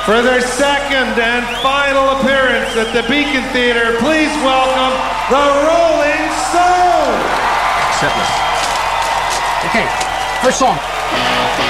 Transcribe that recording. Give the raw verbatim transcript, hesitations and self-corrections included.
For their second and final appearance at the Beacon Theatre, please welcome the Rolling Stones! Setlist. Okay, first song.